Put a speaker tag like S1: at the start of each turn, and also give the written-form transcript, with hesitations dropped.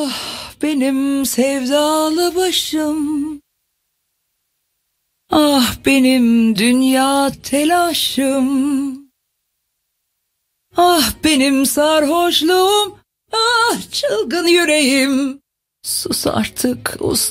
S1: Ah benim sevdalı başım, ah benim dünya telaşım, ah benim sarhoşluğum, ah çılgın yüreğim. Sus artık usta.